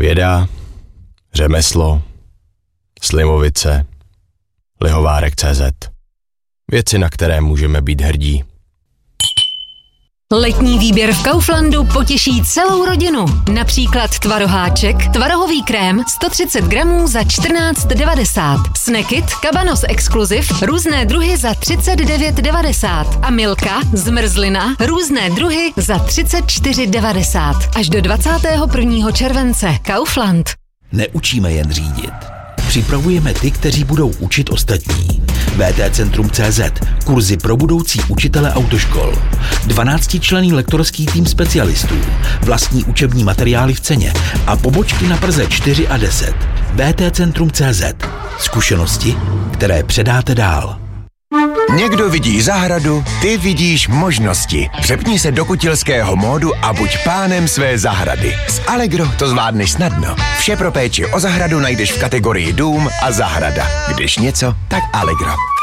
Věda, řemeslo, Slimovice, Lihovárek.cz. Věci, na které můžeme být hrdí. Letní výběr v Kauflandu potěší celou rodinu. Například tvaroháček, tvarohový krém 130 gramů za 14,90. Snackit, Cabanos Exclusive, různé druhy za 39,90. A Milka, zmrzlina, různé druhy za 34,90. Až do 21. července. Kaufland. Neučíme jen řídit. Připravujeme ty, kteří budou učit ostatní. VTCentrum.cz. Kurzy pro budoucí učitele autoškol. 12členný lektorský tým specialistů. Vlastní učební materiály v ceně a pobočky na Praze 4 a 10. VTCentrum.cz. Zkušenosti, které předáte dál. Někdo vidí zahradu, ty vidíš možnosti. Přepni se do kutilského módu a buď pánem své zahrady. S Allegro to zvládneš snadno. Vše pro péči o zahradu najdeš v kategorii dům a zahrada. Když něco, tak Allegro.